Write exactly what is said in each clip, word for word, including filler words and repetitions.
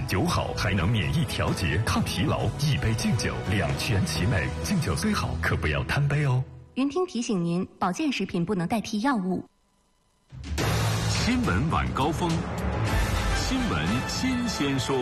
友好还能免疫调节、抗疲劳。一杯敬酒，两全其美。敬酒虽好，可不要贪杯哦。 云听提醒您，保健食品不能代替药物。 新闻晚高峰，新闻新鲜说。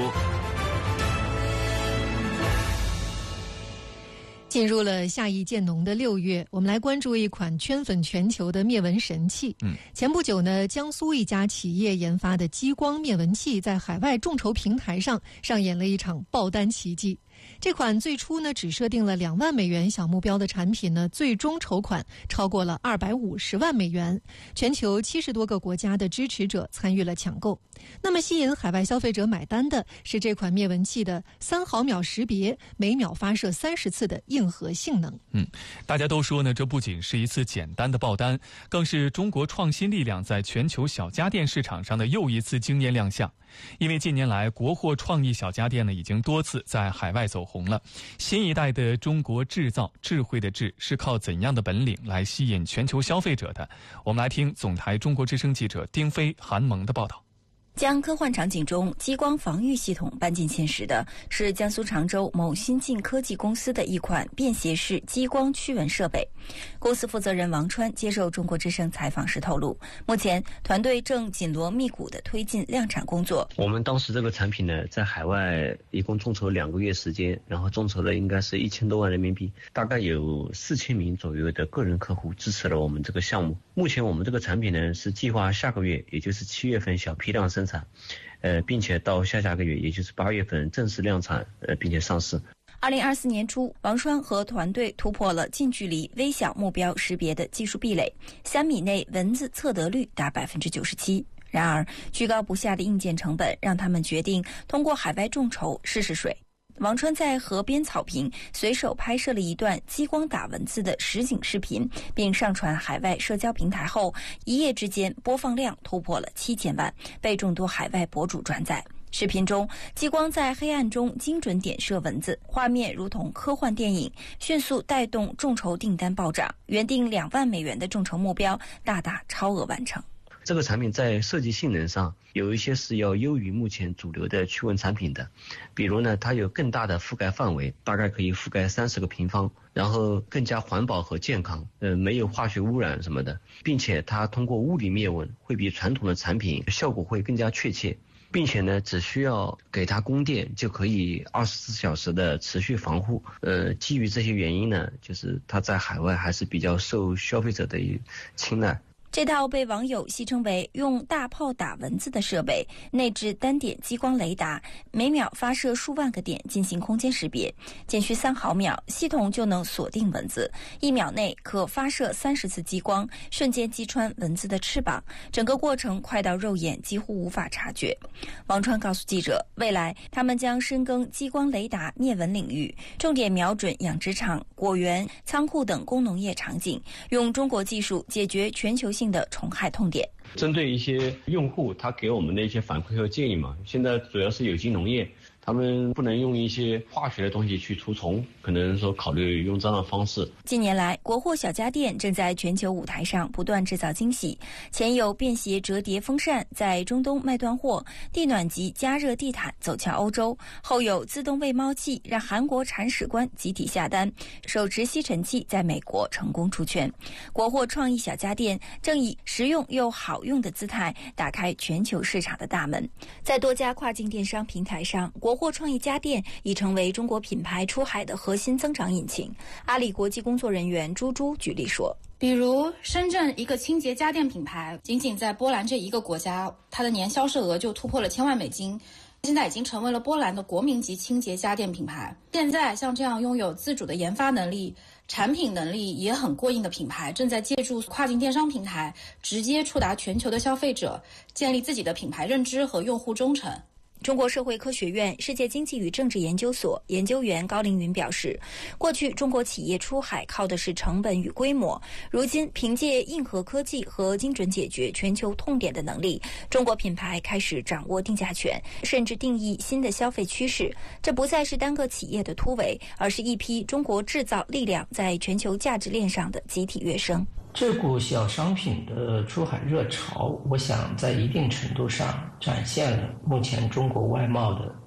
进入了夏意渐浓的六月，我们来关注一款圈粉全球的灭蚊神器。嗯，前不久呢，江苏一家企业研发的激光灭蚊器在海外众筹平台上上演了一场爆单奇迹。这款最初呢只设定了两万美元小目标的产品呢，最终筹款超过了二百五十万美元，全球七十多个国家的支持者参与了抢购。那么吸引海外消费者买单的是这款灭蚊器的三毫秒识别、每秒发射三十次的硬核性能。 嗯，大家都说呢，这不仅是一次简单的爆单，更是中国创新力量在全球小家电市场上的又一次惊艳亮相。因为近年来国货创意小家电呢，已经多次在海外走红了。新一代的中国制造，智慧的智，是靠怎样的本领来吸引全球消费者的？我们来听总台中国之声记者丁飞、韩萌的报道。 将科幻场景中激光防御系统搬进现实的是江苏常州某新晋科技公司的一款便携式激光驱蚊设备。公司负责人王川接受中国之声采访时透露，目前团队正紧锣密鼓地推进量产工作。 我们当时这个产品呢，在海外一共众筹两个月时间，然后众筹了应该是一千多万人民币，大概有四千名左右的个人客户支持了我们这个项目。目前我们这个产品呢，是计划下个月，也就是七月份小批量生产，呃，并且到下下个月，也就是八月份正式量产，呃，并且上市。 二零二四年初，王川和团队突破了近距离微小目标识别的技术壁垒，三米内蚊子测得率达百分之九十七。然而，居高不下的硬件成本让他们决定通过海外众筹试试水。王川在河边草坪随手拍摄了一段激光打蚊子的实景视频，并上传海外社交平台后，一夜之间播放量突破了七千万，被众多海外博主转载。视频中，激光在黑暗中精准点射蚊子，画面如同科幻电影，迅速带动众筹订单暴涨，原定两万美元的众筹目标大大超额完成。 这个产品在设计性能上有一些是要优于目前主流的驱蚊产品的，比如呢，它有更大的覆盖范围，大概可以覆盖三十个平方，然后更加环保和健康，呃，没有化学污染什么的，并且它通过物理灭蚊会比传统的产品效果会更加确切，并且呢，只需要给它供电就可以二十四小时的持续防护。呃，基于这些原因呢，就是它在海外还是比较受消费者的青睐。 这套被网友戏称为用大炮打蚊子的设备，内置单点激光雷达，每秒发射数万个点进行空间识别，仅需三毫秒，系统就能锁定蚊子，一秒内可发射三十次激光，瞬间击穿蚊子的翅膀，整个过程快到肉眼几乎无法察觉。王川告诉记者，未来他们将深耕激光雷达灭蚊领域，重点瞄准养殖场、果园、仓库等工农业场景，用中国技术解决全球性的虫害痛点。 针对一些用户他给我们的一些反馈和建议嘛，现在主要是有机农业，他们不能用一些化学的东西去除虫，可能说考虑用这样的方式。 近年来，国货小家电正在全球舞台上不断制造惊喜，前有便携折叠风扇在中东卖断货，地暖级加热地毯走向欧洲，后有自动喂猫器让韩国铲屎官集体下单，手持吸尘器在美国成功出圈。国货创意小家电正以实用又好用的姿态打开全球市场的大门。在多家跨境电商平台上，国货创意家电已成为中国品牌出海的核心增长引擎。阿里国际工作人员朱朱举例说， 比如深圳一个清洁家电品牌，仅仅在波兰这一个国家，它的年销售额就突破了千万美金，现在已经成为了波兰的国民级清洁家电品牌。现在像这样拥有自主的研发能力、产品能力也很过硬的品牌，正在借助跨境电商平台直接触达全球的消费者，建立自己的品牌认知和用户忠诚。 中国社会科学院世界经济与政治研究所研究员高凌云表示，过去中国企业出海靠的是成本与规模，如今凭借硬核科技和精准解决全球痛点的能力，中国品牌开始掌握定价权，甚至定义新的消费趋势。这不再是单个企业的突围，而是一批中国制造力量在全球价值链上的集体跃升。 这股小商品的出海热潮，我想在一定程度上展现了目前中国外贸的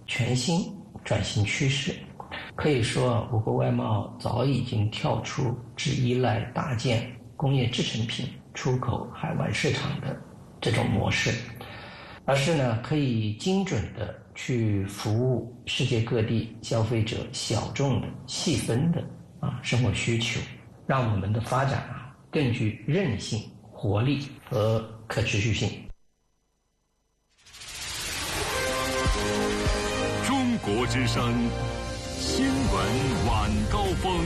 全新转型趋势。可以说，我国外贸早已经跳出只依赖大件工业制成品出口海外市场的这种模式，而是呢可以精准的去服务世界各地消费者小众的细分的啊生活需求，让我们的发展啊更具韧性、活力和可持续性。 中国之声新闻晚高峰。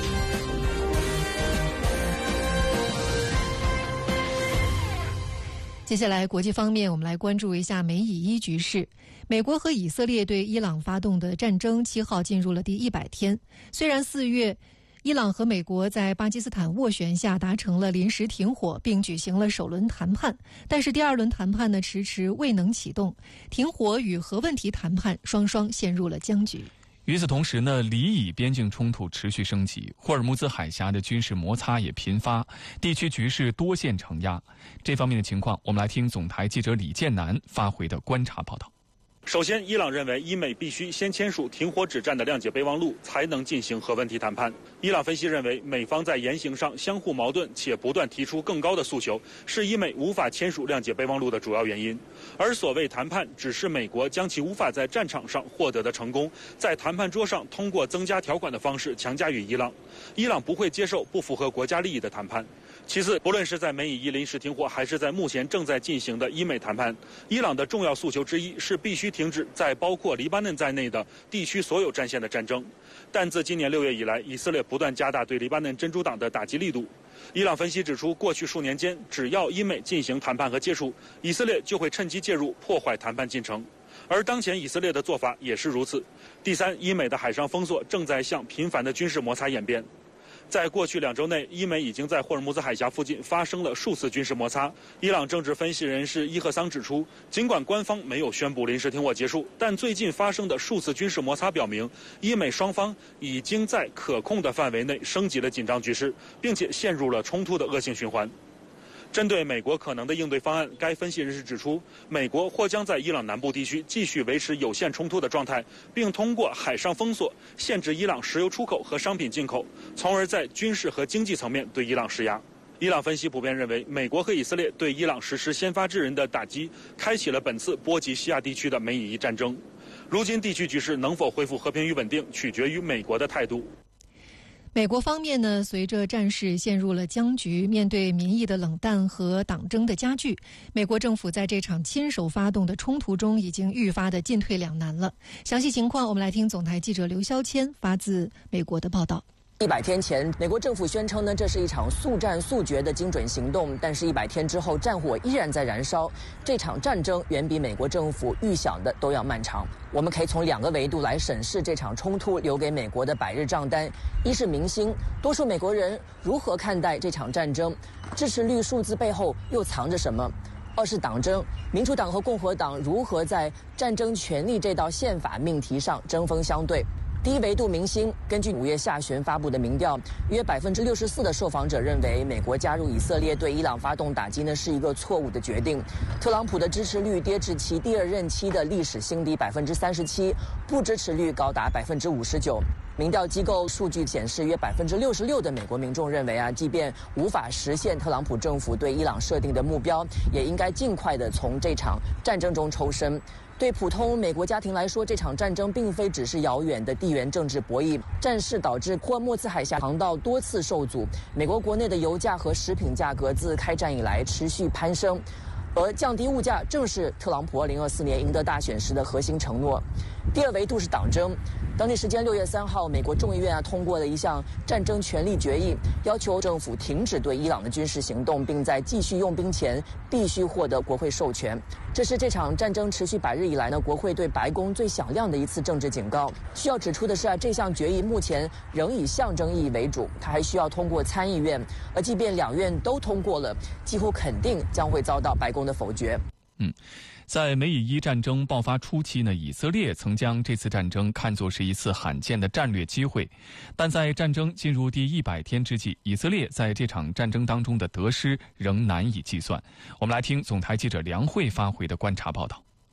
接下来，国际方面，我们来关注一下美以伊局势。美国和以色列对伊朗发动的战争七号进入了第一百天。虽然四月，伊朗和美国在巴基斯坦斡旋下达成了临时停火，并举行了首轮谈判，但是第二轮谈判呢迟迟未能启动，停火与核问题谈判双双陷入了僵局。 与此同时呢，黎以边境冲突持续升级，霍尔木兹海峡的军事摩擦也频发，地区局势多线承压。这方面的情况，我们来听总台记者李建南发回的观察报道。 首先，伊朗认为伊美必须先签署停火止战的谅解备忘录，才能进行核问题谈判。伊朗分析认为，美方在言行上相互矛盾，且不断提出更高的诉求，是伊美无法签署谅解备忘录的主要原因。而所谓谈判，只是美国将其无法在战场上获得的成功，在谈判桌上通过增加条款的方式强加于伊朗。伊朗不会接受不符合国家利益的谈判。其次，不论是在美以伊临时停火，还是在目前正在进行的伊美谈判，伊朗的重要诉求之一是必须停止在包括黎巴嫩在内的地区所有战线的战争。但自今年六月以来，以色列不断加大对黎巴嫩真主党的打击力度。伊朗分析指出，过去数年间，只要伊美进行谈判和接触，以色列就会趁机介入，破坏谈判进程。而当前以色列的做法也是如此。第三，伊美的海上封锁正在向频繁的军事摩擦演变。在过去两周内，伊美已经在霍尔木兹海峡附近发生了数次军事摩擦。伊朗政治分析人士伊赫桑指出，尽管官方没有宣布临时停火结束，但最近发生的数次军事摩擦表明，伊美双方已经在可控的范围内升级了紧张局势，并且陷入了冲突的恶性循环。针对美国可能的应对方案，该分析人士指出，美国或将在伊朗南部地区继续维持有限冲突的状态，并通过海上封锁限制伊朗石油出口和商品进口，从而在军事和经济层面对伊朗施压。伊朗分析普遍认为，美国和以色列对伊朗实施先发制人的打击，开启了本次波及西亚地区的美以伊战争。如今地区局势能否恢复和平与稳定，取决于美国的态度。 美国方面呢，随着战事陷入了僵局，面对民意的冷淡和党争的加剧，美国政府在这场亲手发动的冲突中已经愈发的进退两难了。详细情况，我们来听总台记者刘肖谦发自美国的报道。 一百天前，美国政府宣称呢，这是一场速战速决的精准行动。但是，一百天之后，战火依然在燃烧。这场战争远比美国政府预想的都要漫长。我们可以从两个维度来审视这场冲突留给美国的百日账单：一是民心，多数美国人如何看待这场战争，支持率数字背后又藏着什么；二是党争，民主党和共和党如何在战争权利这道宪法命题上针锋相对。第一维度民心，根据五月下旬发布的民调，约百分之六十四的受访者认为美国加入以色列对伊朗发动打击呢是一个错误的决定。特朗普的支持率跌至其第二任期的历史新低百分之三十七，不支持率高达百分之五十九。民调机构数据显示，约百分之六十六的美国民众认为啊，即便无法实现特朗普政府对伊朗设定的目标，也应该尽快的从这场战争中抽身。对普通美国家庭来说，这场战争并非只是遥远的地缘政治博弈，战事导致霍尔木兹海峡航道多次受阻，美国国内的油价和食品价格自开战以来持续攀升，而降低物价正是特朗普二零二四年赢得大选时的核心承诺。第二维度是党争。当地时间六月三号，美国众议院啊通过了一项战争权利决议，要求政府停止对伊朗的军事行动，并在继续用兵前必须获得国会授权。这是这场战争持续百日以来呢，国会对白宫最响亮的一次政治警告。需要指出的是啊，这项决议目前仍以象征意义为主，它还需要通过参议院，而即便两院都通过了，几乎肯定将会遭到白宫的否决。 嗯。在美以伊战争爆发初期呢，以色列曾将这次战争看作是一次罕见的战略机会，但在战争进入第一百天之际，以色列在这场战争当中的得失仍难以计算。我们来听总台记者梁慧发回的观察报道。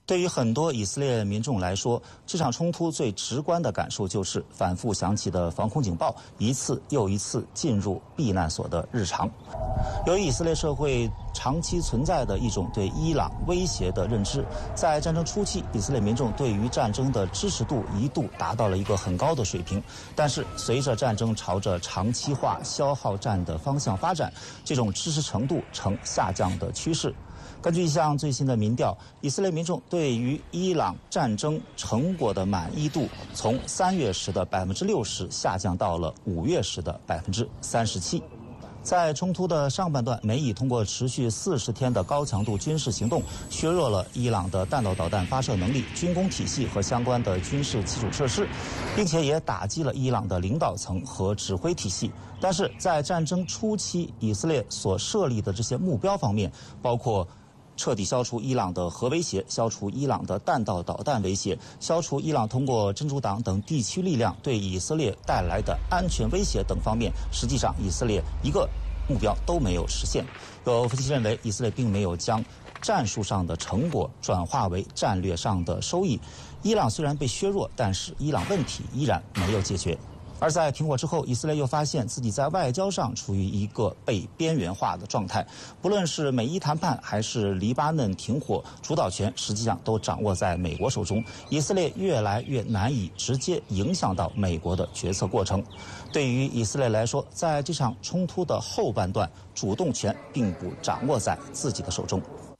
对于很多以色列民众来说，这场冲突最直观的感受就是反复响起的防空警报一次又一次进入避难所的日常。由于以色列社会长期存在的一种对伊朗威胁的认知，在战争初期，以色列民众对于战争的支持度一度达到了一个很高的水平。但是随着战争朝着长期化消耗战的方向发展，这种支持程度呈下降的趋势。根据一项最新的民调，以色列民众对于伊朗战争成果的满意度从三月时的百分之六十下降到了五月时的百分之三十七。在冲突的上半段，美以通过持续四十天的高强度军事行动，削弱了伊朗的弹道导弹发射能力、军工体系和相关的军事基础设施，并且也打击了伊朗的领导层和指挥体系。但是在战争初期，以色列所设立的这些目标方面，包括彻底消除伊朗的核威胁，消除伊朗的弹道导弹威胁，消除伊朗通过真主党等地区力量对以色列带来的安全威胁等方面，实际上以色列一个目标都没有实现。有分析认为，以色列并没有将战术上的成果转化为战略上的收益。伊朗虽然被削弱，但是伊朗问题依然没有解决。而在停火之后，以色列又发现自己在外交上处于一个被边缘化的状态。不论是美伊谈判还是黎巴嫩停火，主导权实际上都掌握在美国手中。以色列越来越难以直接影响到美国的决策过程。对于以色列来说，在这场冲突的后半段，主动权并不掌握在自己的手中。